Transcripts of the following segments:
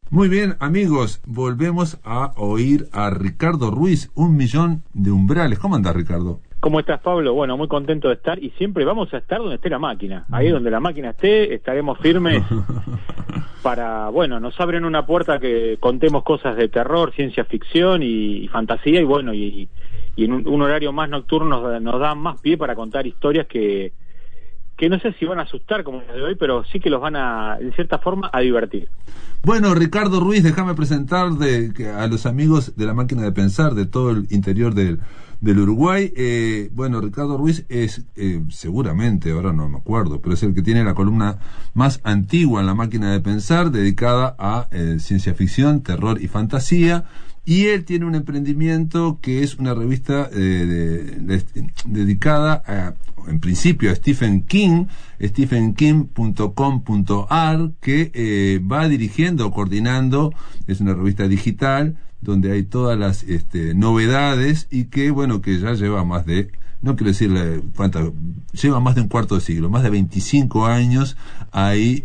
Muy bien, amigos, volvemos a oír a Ricardo Ruiz, 1.000.000 de umbrales. ¿Cómo andás, Ricardo? ¿Cómo estás, Pablo? Bueno, muy contento de estar y siempre vamos a estar donde esté la máquina. Ahí donde la máquina esté, estaremos firmes para, bueno, nos abren una puerta que contemos cosas de terror, ciencia ficción y fantasía y en un horario más nocturno nos da más pie para contar historias que no sé si van a asustar como las de hoy, pero sí que los van a, en cierta forma, a divertir. Bueno, Ricardo Ruiz, déjame presentar a los amigos de la máquina de pensar de todo el interior del Uruguay. Bueno, Ricardo Ruiz es, seguramente, ahora no me acuerdo, pero es el que tiene la columna más antigua en la máquina de pensar, dedicada a ciencia ficción, terror y fantasía. Y él tiene un emprendimiento que es una revista dedicada en principio a Stephen King, stephenking.com.ar, que va dirigiendo, coordinando. Es una revista digital donde hay todas las novedades y que, bueno, que ya lleva más de, no quiero decirle cuánto, lleva más de un cuarto de siglo, más de 25 años ahí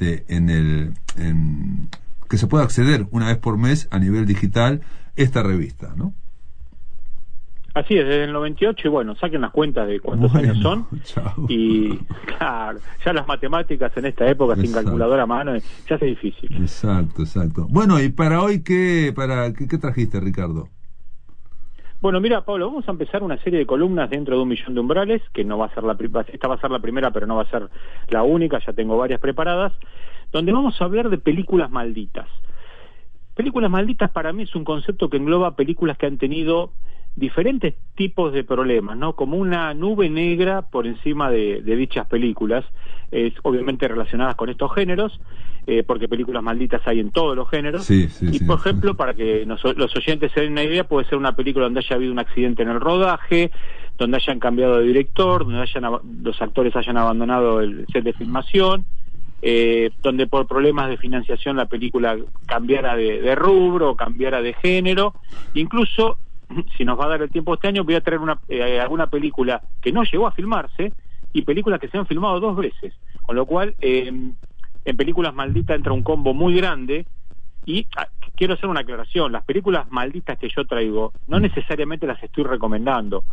que se puede acceder una vez por mes a nivel digital esta revista, ¿no? Así es, desde el 98, y bueno, saquen las cuentas de cuántos años son. Chao. Y claro, ya las matemáticas en esta época, sin calculadora a mano, ya es difícil. Exacto. Bueno, y para hoy, ¿qué trajiste, Ricardo? Bueno, mira, Pablo, vamos a empezar una serie de columnas dentro de 1.000.000 de umbrales, que no va a ser esta va a ser la primera, pero no va a ser la única, ya tengo varias preparadas, donde vamos a hablar de películas malditas. Películas malditas para mí es un concepto que engloba películas que han tenido diferentes tipos de problemas, ¿no? Como una nube negra por encima de dichas películas, obviamente relacionadas con estos géneros, porque películas malditas hay en todos los géneros. Por ejemplo, para que los oyentes se den una idea, puede ser una película donde haya habido un accidente en el rodaje, donde hayan cambiado de director, donde los actores hayan abandonado el set de filmación, donde por problemas de financiación la película cambiara de rubro, cambiara de género. Incluso, si nos va a dar el tiempo este año, voy a traer alguna película que no llegó a filmarse y películas que se han filmado 2 veces, con lo cual en películas malditas entra un combo muy grande. Y quiero hacer una aclaración: las películas malditas que yo traigo no necesariamente las estoy recomendando.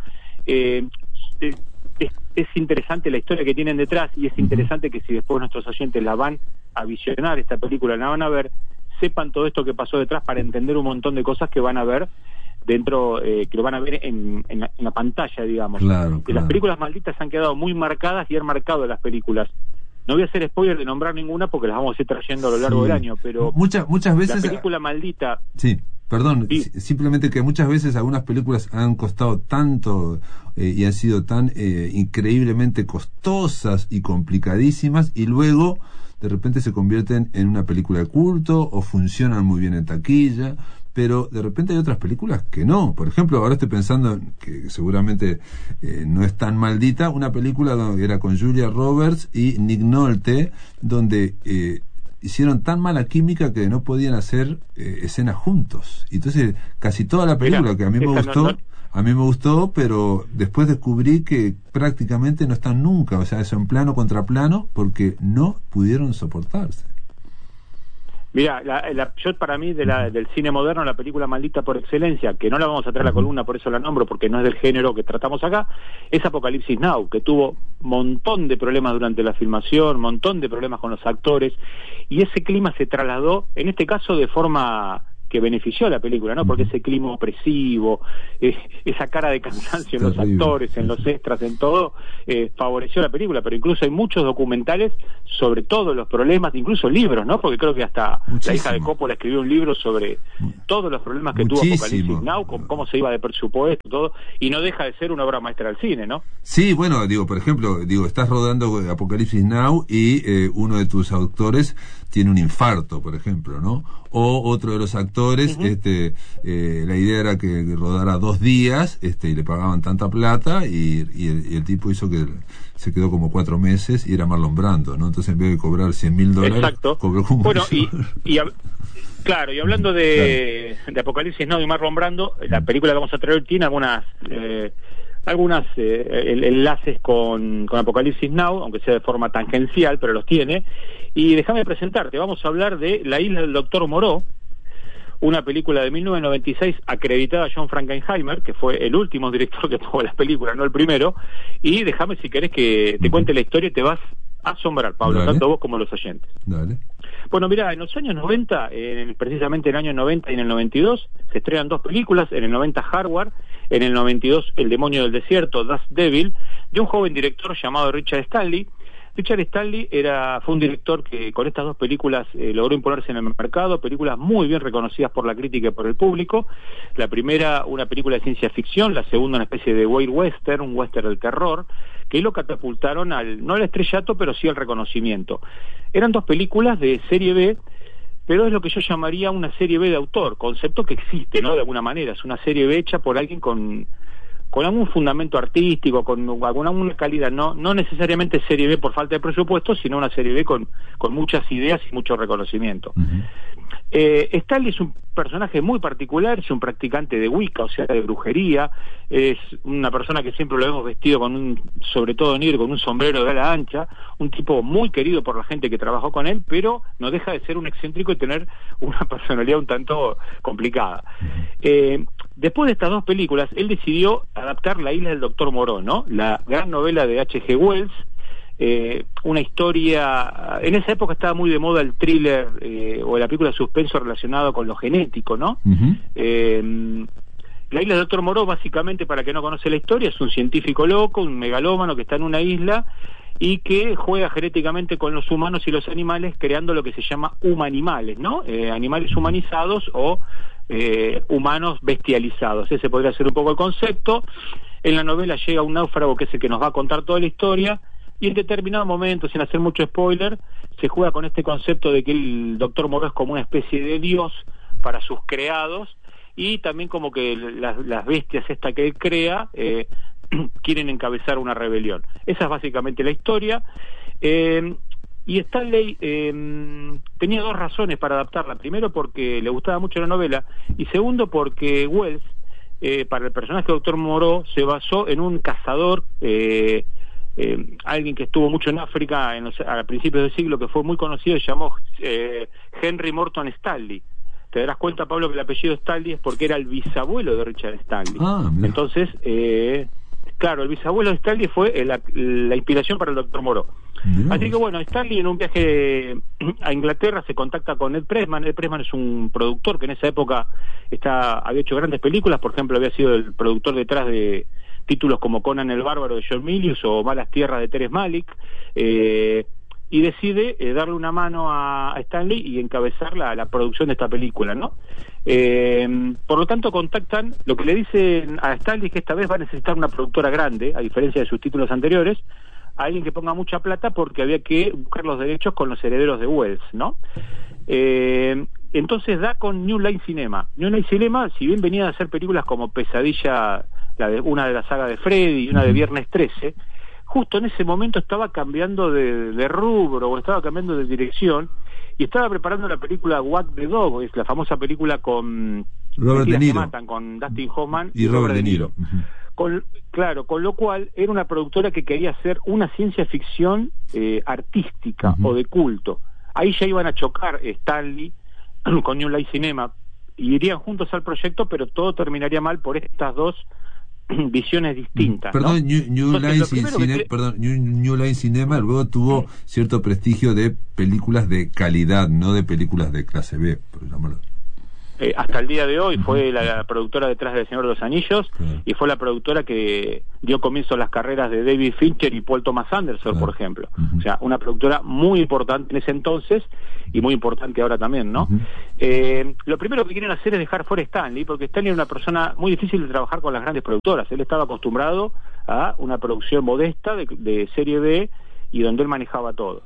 Es interesante la historia que tienen detrás, y es interesante que si después nuestros oyentes la van a visionar, esta película la van a ver, sepan todo esto que pasó detrás para entender un montón de cosas que van a ver dentro, que lo van a ver en la pantalla, digamos. Claro. Las películas malditas han quedado muy marcadas y han marcado las películas. No voy a hacer spoiler de nombrar ninguna porque las vamos a ir trayendo a lo largo del año, pero muchas veces la película maldita... Sí. Perdón, simplemente que muchas veces algunas películas han costado tanto y han sido tan increíblemente costosas y complicadísimas, y luego de repente se convierten en una película de culto o funcionan muy bien en taquilla, pero de repente hay otras películas que no. Por ejemplo, ahora estoy pensando que seguramente no es tan maldita, una película donde era con Julia Roberts y Nick Nolte, donde hicieron tan mala química que no podían hacer escenas juntos. Entonces, casi toda la película, que a mí me gustó, pero después descubrí que prácticamente no están nunca, o sea, son plano contra plano, porque no pudieron soportarse. Mira, yo para mí del cine moderno, la película maldita por excelencia, que no la vamos a traer a la columna, por eso la nombro, porque no es del género que tratamos acá, es Apocalipsis Now, que tuvo montón de problemas durante la filmación, montón de problemas con los actores, y ese clima se trasladó, en este caso de forma que benefició a la película, ¿no? Porque ese clima opresivo, esa cara de cansancio en los actores, en los extras, en todo, favoreció la película. Pero incluso hay muchos documentales sobre todos los problemas, incluso libros, ¿no? Porque creo que hasta la hija de Coppola escribió un libro sobre todos los problemas que tuvo Apocalipsis Now, cómo se iba de presupuesto, todo, y no deja de ser una obra maestra del cine, ¿no? Sí, bueno, por ejemplo, estás rodando Apocalipsis Now y uno de tus autores tiene un infarto, por ejemplo, ¿no? O otro de los actores, la idea era que rodara 2 días, y le pagaban tanta plata, y el tipo hizo que se quedó como 4 meses, y era Marlon Brando, ¿no? Entonces, en vez de cobrar $100,000, exacto, cobró como bueno, claro, y hablando de Apocalipsis Now y Marlon Brando, la película que vamos a traer tiene algunas enlaces con Apocalipsis Now, aunque sea de forma tangencial, pero los tiene. Y déjame presentarte, vamos a hablar de La isla del Doctor Moreau, una película de 1996 acreditada a John Frankenheimer, que fue el último director que tuvo las películas, no el primero. Y déjame, si querés, que te cuente la historia y te vas a asombrar, Pablo, Dale. tanto vos como los oyentes. Dale. Bueno, mira, en los años 90, precisamente en el año 90 y en el 92, se estrenan dos películas, en el 90 Hardware, en el 92 El demonio del desierto, Dust Devil, de un joven director llamado Richard Stanley. Richard Stanley fue un director que con estas dos películas logró imponerse en el mercado, películas muy bien reconocidas por la crítica y por el público. La primera, una película de ciencia ficción, la segunda, una especie de wild western, un western del terror, que lo catapultaron no al estrellato, pero sí al reconocimiento. Eran dos películas de serie B, pero es lo que yo llamaría una serie B de autor, concepto que existe, ¿no? De alguna manera, es una serie B hecha por alguien con algún fundamento artístico, con alguna calidad, no necesariamente serie B por falta de presupuesto, sino una serie B con muchas ideas y mucho reconocimiento. Uh-huh. Stanley es un personaje muy particular, es un practicante de Wicca, o sea, de brujería, es una persona que siempre lo hemos vestido sobre todo negro, con un sombrero de ala ancha, un tipo muy querido por la gente que trabajó con él, pero no deja de ser un excéntrico y tener una personalidad un tanto complicada. Después de estas dos películas, él decidió adaptar La isla del Doctor Moreau, ¿no? La gran novela de H.G. Wells, una historia. En esa época estaba muy de moda el thriller o la película de suspenso relacionado con lo genético, ¿no? Uh-huh. La isla del Doctor Moreau, básicamente, para que no conoce la historia, es un científico loco, un megalómano que está en una isla y que juega genéticamente con los humanos y los animales, creando lo que se llama humanimales, ¿no? Animales humanizados o humanos bestializados. Ese podría ser un poco el concepto. En la novela llega un náufrago que es el que nos va a contar toda la historia, y en determinado momento, sin hacer mucho spoiler, se juega con este concepto de que el Doctor Moreau es como una especie de dios para sus creados, y también como que las bestias que él crea quieren encabezar una rebelión. Esa es básicamente la historia. Y Stanley tenía dos razones para adaptarla. Primero, porque le gustaba mucho la novela, y segundo, porque Wells, para el personaje de Doctor Moreau, se basó en un cazador, alguien que estuvo mucho en África a principios del siglo, que fue muy conocido, se llamó Henry Morton Stanley. Te darás cuenta, Pablo, que el apellido Stanley es porque era el bisabuelo de Richard Stanley. Entonces, claro, el bisabuelo de Stanley fue la inspiración para el Doctor Moreau. Así que bueno, Stanley en un viaje a Inglaterra se contacta con Ed Pressman. Ed Pressman es un productor que en esa época había hecho grandes películas. Por ejemplo, había sido el productor detrás de títulos como Conan el Bárbaro de John Milius o Malas Tierras de Terence Malick, y decide darle una mano a Stanley y encabezar la producción de esta película, ¿no? Por lo tanto, contactan, lo que le dicen a Stanley es que esta vez va a necesitar una productora grande, a diferencia de sus títulos anteriores, a alguien que ponga mucha plata, porque había que buscar los derechos con los herederos de Wells, ¿no? Entonces da con New Line Cinema. New Line Cinema, si bien venía a hacer películas como Pesadilla, una de la saga de Freddy y una de Viernes 13, justo en ese momento estaba cambiando de rubro, o estaba cambiando de dirección, y estaba preparando la película What the Dog, es la famosa película con Robert De Niro, con Dustin Hoffman y Robert De Niro. Con lo cual era una productora que quería hacer una ciencia ficción artística o de culto. Ahí ya iban a chocar Stanley con New Line Cinema y irían juntos al proyecto, pero todo terminaría mal por estas dos visiones distintas. Perdón, ¿no? New Line Cinema luego tuvo cierto prestigio de películas de calidad, no de películas de clase B, por llamarlo. Hasta el día de hoy fue la productora detrás del Señor de los Anillos, y fue la productora que dio comienzo a las carreras de David Fincher y Paul Thomas Anderson, por ejemplo. O sea, una productora muy importante en ese entonces y muy importante ahora también, ¿no? Lo primero que quieren hacer es dejar fuera Stanley, porque Stanley era una persona muy difícil de trabajar con las grandes productoras. Él estaba acostumbrado a una producción modesta de serie B, y donde él manejaba todo.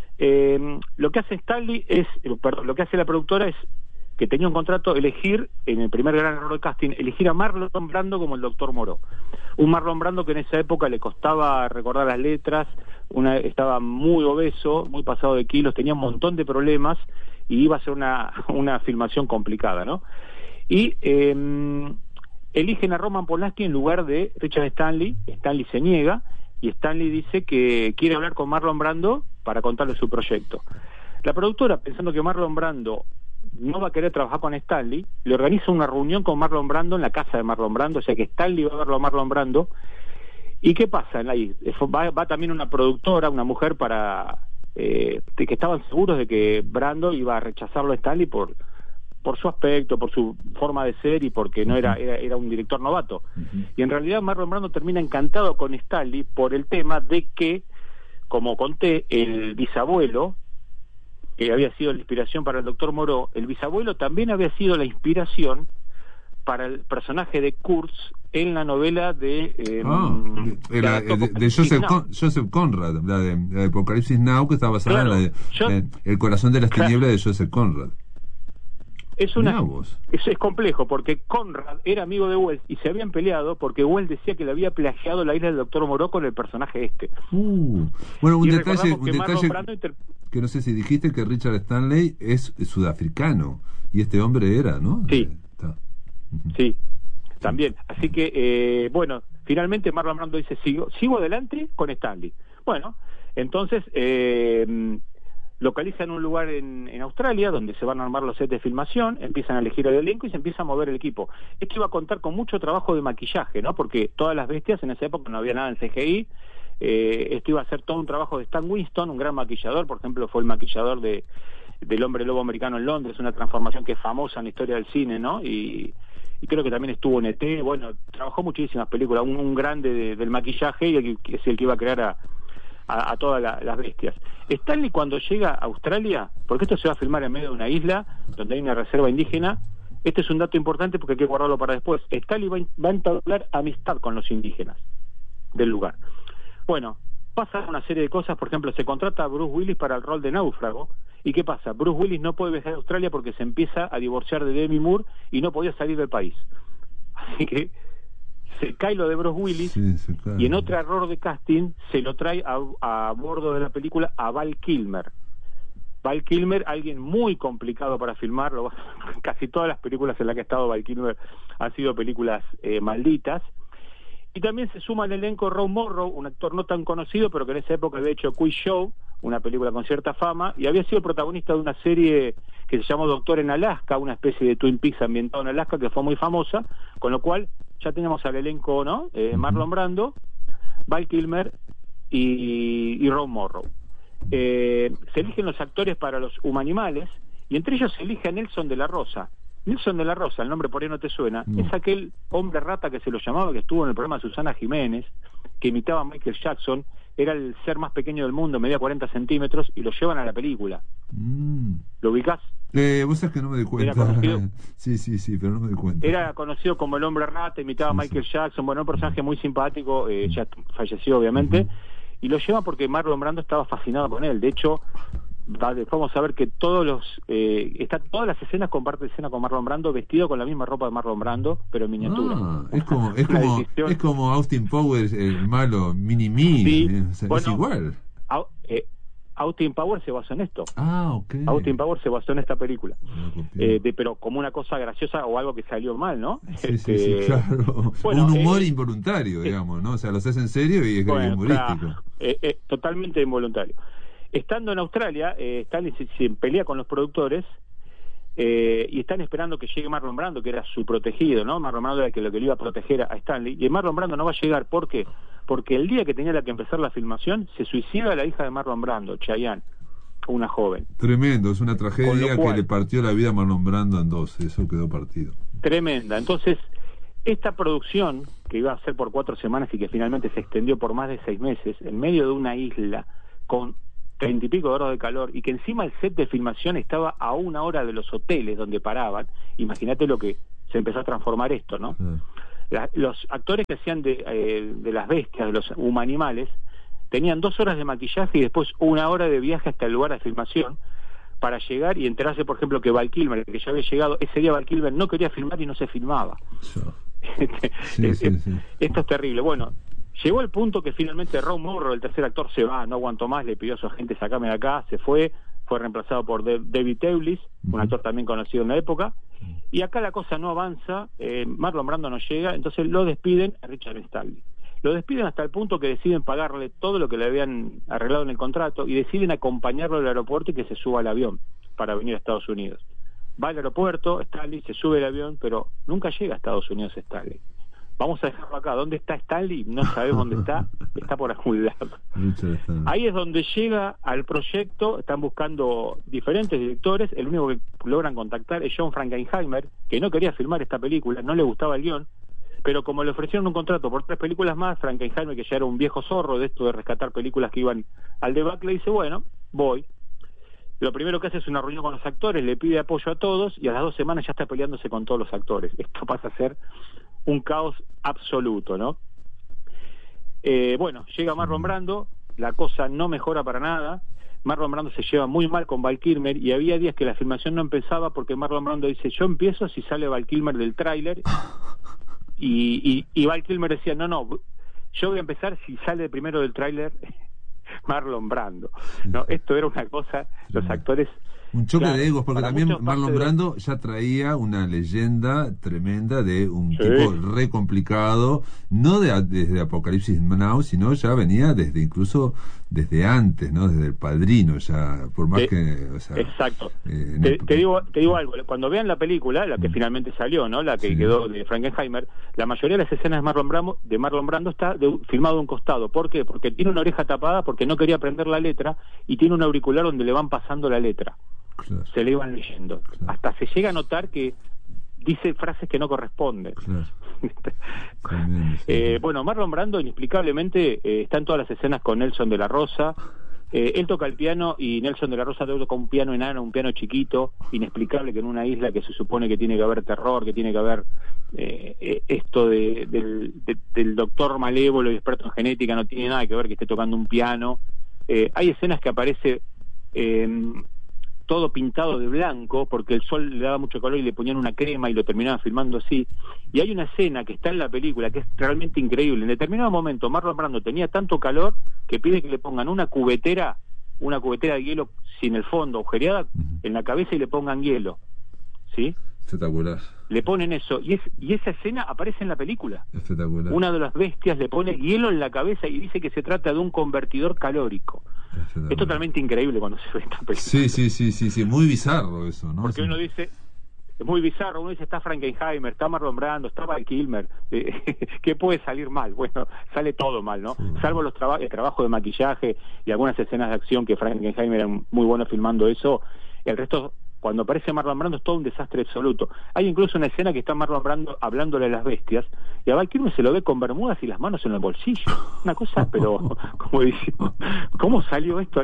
Lo que hace lo que hace la productora es que tenía un contrato, elegir, en el primer gran error de casting, elegir a Marlon Brando como el Doctor Moreau. Un Marlon Brando que en esa época le costaba recordar las letras, estaba muy obeso, muy pasado de kilos, tenía un montón de problemas, y iba a ser una filmación complicada, ¿no? Y eligen a Roman Polanski en lugar de Richard Stanley. Stanley se niega y Stanley dice que quiere hablar con Marlon Brando para contarle su proyecto. La productora, pensando que Marlon Brando no va a querer trabajar con Stanley, le organiza una reunión con Marlon Brando en la casa de Marlon Brando, o sea que Stanley va a verlo a Marlon Brando. ¿Y qué pasa? Va también una productora, una mujer, de que estaban seguros de que Brando iba a rechazarlo a Stanley por su aspecto, por su forma de ser y porque no era un director novato. Y en realidad Marlon Brando termina encantado con Stanley por el tema de que, como conté, el bisabuelo, que había sido la inspiración para el Dr. Moreau, el bisabuelo también había sido la inspiración para el personaje de Kurtz en la novela de Joseph Conrad, la de Apocalipsis Now, que está basada en la de El corazón de las tinieblas de Joseph Conrad. Es complejo, porque Conrad era amigo de Wells y se habían peleado porque Wells decía que le había plagiado la isla del Dr. Moreau con el personaje este. Bueno, un detalle que no sé si dijiste, que Richard Stanley es sudafricano y este hombre era, ¿no? Sí. Sí, también. Así que, finalmente Marlon Brando dice, sigo adelante con Stanley. Bueno, entonces localizan un lugar en Australia donde se van a armar los sets de filmación, empiezan a elegir el elenco y se empieza a mover el equipo. Esto iba a contar con mucho trabajo de maquillaje, ¿no? Porque todas las bestias en esa época no había nada en CGI. Esto iba a ser todo un trabajo de Stan Winston, un gran maquillador. Por ejemplo, fue el maquillador del Hombre Lobo Americano en Londres, una transformación que es famosa en la historia del cine, ¿no? Y creo que también estuvo en ET. Bueno, trabajó muchísimas películas, un grande del maquillaje, y es el que iba a crear a todas las bestias. Stanley, cuando llega a Australia, porque esto se va a filmar en medio de una isla donde hay una reserva indígena, este es un dato importante porque hay que guardarlo para después. Stanley va a entablar amistad con los indígenas del lugar. Bueno, pasa una serie de cosas. Por ejemplo, se contrata a Bruce Willis para el rol de náufrago. ¿Y qué pasa? Bruce Willis no puede viajar a Australia porque se empieza a divorciar de Demi Moore y no podía salir del país. Así que se cae lo de Bruce Willis, y en otro error de casting se lo trae a bordo de la película a Val Kilmer. Val Kilmer, alguien muy complicado para filmar. Casi todas las películas en las que ha estado Val Kilmer han sido películas malditas. Y también se suma al elenco Ron Morrow, un actor no tan conocido, pero que en esa época había hecho Quiz Show, una película con cierta fama, y había sido protagonista de una serie que se llamó Doctor en Alaska, una especie de Twin Peaks ambientado en Alaska, que fue muy famosa, con lo cual ya tenemos al elenco, ¿no? Marlon Brando, Val Kilmer y Ron Morrow. Se eligen los actores para los humanimales, y entre ellos se elige a Nelson de la Rosa. Nelson de la Rosa, el nombre por ahí no te suena, es aquel hombre rata que se lo llamaba, que estuvo en el programa de Susana Jiménez, que imitaba a Michael Jackson, era el ser más pequeño del mundo, medía 40 centímetros, y lo llevan a la película. ¿Lo ubicás? Vos sabés que no me di cuenta. Sí, pero no me di cuenta. Era conocido como el hombre rata, imitaba a Michael Jackson, bueno, un personaje muy simpático, ya falleció obviamente, y lo llevan porque Marlon Brando estaba fascinado con él. De hecho, vamos a ver que todas las escenas comparten escena con Marlon Brando, vestido con la misma ropa de Marlon Brando, pero en miniatura. Es como Austin Powers, el malo Mini-Me. Sí, es igual. Austin Powers se basó en esto. Okay. Austin Powers se basó en esta película. Pero como una cosa graciosa o algo que salió mal, ¿no? Sí, claro. Bueno, un humor involuntario, digamos, ¿no? O sea, lo haces en serio y es humorístico. Claro, totalmente involuntario. Estando en Australia, Stanley se pelea con los productores y están esperando que llegue Marlon Brando, que era su protegido, ¿no? Marlon Brando era lo que le iba a proteger a Stanley, y Marlon Brando no va a llegar. ¿Por qué? Porque el día que tenía que empezar la filmación, se suicida la hija de Marlon Brando, Chayanne, una joven. Tremendo, es una tragedia que le partió la vida a Marlon Brando en dos, eso quedó partido. Tremenda. Entonces, esta producción, que iba a ser por 4 semanas y que finalmente se extendió por más de 6 meses, en medio de una isla con 30 y pico grados de calor, y que encima el set de filmación estaba a 1 hora de los hoteles donde paraban. Imagínate lo que se empezó a transformar esto, ¿no? Los actores que hacían de las bestias, de los humanimales, tenían 2 horas de maquillaje y después 1 hora de viaje hasta el lugar de filmación para llegar y enterarse, por ejemplo, que Val Kilmer, que ya había llegado, ese día Val Kilmer no quería filmar y no se filmaba. Esto es terrible. Bueno, llegó el punto que finalmente Ron Morrow, el tercer actor, se va, no aguantó más, le pidió a su agente sacame de acá, se fue reemplazado por David Teulis, un actor también conocido en la época, Y acá la cosa no avanza, Marlon Brando no llega, entonces lo despiden a Richard Stanley. Lo despiden hasta el punto que deciden pagarle todo lo que le habían arreglado en el contrato y deciden acompañarlo al aeropuerto y que se suba al avión para venir a Estados Unidos. Va al aeropuerto, Stanley se sube al avión, pero nunca llega a Estados Unidos Stanley. Vamos a dejarlo acá. ¿Dónde está Stanley? No sabemos dónde está por algún lado. Ahí es donde llega al proyecto, están buscando diferentes directores, el único que logran contactar es John Frankenheimer, que no quería filmar esta película, no le gustaba el guión, pero como le ofrecieron un contrato por 3 películas más, Frankenheimer, que ya era un viejo zorro de esto de rescatar películas que iban al debacle, dice, bueno, voy. Lo primero que hace es una reunión con los actores, le pide apoyo a todos y a las 2 semanas ya está peleándose con todos los actores. Esto pasa a ser un caos absoluto, ¿no? Bueno, llega Marlon Brando, la cosa no mejora para nada, Marlon Brando se lleva muy mal con Val Kilmer y había días que la filmación no empezaba porque Marlon Brando dice, yo empiezo si sale Val Kilmer del tráiler, y Val Kilmer decía, no, yo voy a empezar si sale primero del tráiler Marlon Brando. No, esto era una cosa, los actores... Un choque de egos, porque también Marlon Brando ya traía una leyenda tremenda de un tipo re complicado, no desde Apocalipsis Now, sino ya venía incluso desde antes, ¿no? Desde El Padrino, ya, por más que... O sea, exacto. Te digo algo, cuando vean la película, la que finalmente salió, ¿no? La que quedó de Frankenheimer, la mayoría de las escenas de Marlon Brando está filmado de un costado. ¿Por qué? Porque tiene una oreja tapada, porque no quería aprender la letra, y tiene un auricular donde le van pasando la letra. Claro. Se le iban leyendo. Claro. Hasta se llega a notar que dice frases que no corresponden. Claro. Bueno, Marlon Brando inexplicablemente está en todas las escenas con Nelson de la Rosa. Él toca el piano y Nelson de la Rosa toca un piano enano, un piano chiquito, inexplicable, que en una isla que se supone que tiene que haber terror, que tiene que haber esto del doctor malévolo y experto en genética, no tiene nada que ver que esté tocando un piano. Hay escenas que aparece todo pintado de blanco porque el sol le daba mucho calor y le ponían una crema y lo terminaban filmando así. Y hay una escena que está en la película que es realmente increíble. En determinado momento Marlon Brando tenía tanto calor que pide que le pongan una cubetera de hielo sin el fondo, agujereada en la cabeza, y le pongan hielo, ¿sí? Espectacular. Le ponen eso y esa escena aparece en la película. Espectacular. Una de las bestias le pone hielo en la cabeza y dice que se trata de un convertidor calórico. Es totalmente increíble cuando se ve esta película. Sí, muy bizarro eso, ¿no? Porque uno dice, es muy bizarro, uno dice, está Frankenheimer, está Marlon Brando, está Val Kilmer, ¿qué puede salir mal? Bueno, sale todo mal, ¿no? Sí. Salvo el trabajo de maquillaje y algunas escenas de acción que Frankenheimer era muy bueno filmando eso, el resto... Cuando aparece Marlon Brando es todo un desastre absoluto. Hay incluso una escena que está Marlon Brando hablándole a las bestias y a Val Kilmer se lo ve con bermudas y las manos en el bolsillo. Una cosa, pero como diciendo, ¿cómo salió esto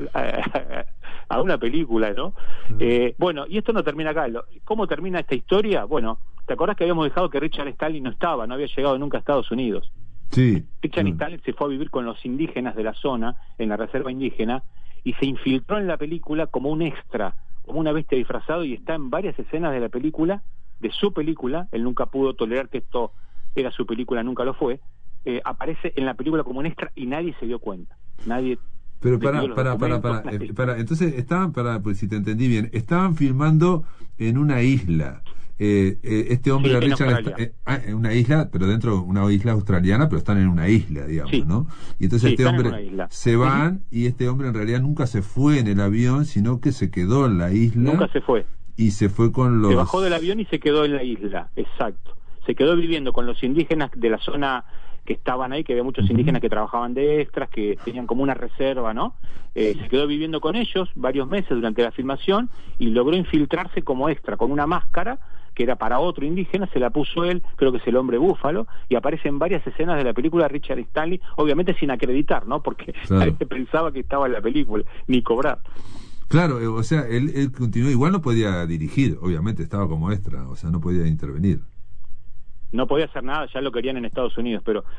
a una película, no? Bueno, y esto no termina acá. ¿Cómo termina esta historia? Bueno, ¿te acordás que habíamos dejado que Richard Stanley no había llegado nunca a Estados Unidos? Sí. Richard Stanley se fue a vivir con los indígenas de la zona, en la reserva indígena, y se infiltró en la película como un extra, como una bestia disfrazado, y está en varias escenas de la película, de su película. Él nunca pudo tolerar que esto era su película, nunca lo fue. Aparece en la película como un extra y nadie se dio cuenta. Nadie. Pero para, entonces pues si te entendí bien, estaban filmando en una isla. Este hombre Richard en una isla, pero dentro de una isla australiana, pero están en una isla, digamos, ¿no? Y entonces este hombre se van, y este hombre en realidad nunca se fue en el avión, sino que se quedó en la isla. Nunca se fue. Y se fue con los... Se bajó del avión y se quedó en la isla, exacto. Se quedó viviendo con los indígenas de la zona que estaban ahí, que había muchos indígenas que trabajaban de extras, que tenían como una reserva, ¿no? Se quedó viviendo con ellos varios meses durante la filmación y logró infiltrarse como extra, con una máscara que era para otro indígena, se la puso él, creo que es el hombre búfalo, y aparece en varias escenas de la película Richard Stanley, obviamente sin acreditar, ¿no? Porque nadie pensaba que estaba en la película, ni cobrar. Claro, o sea, él continuó, igual no podía dirigir, obviamente, estaba como extra, o sea, no podía intervenir. No podía hacer nada, ya lo querían en Estados Unidos, pero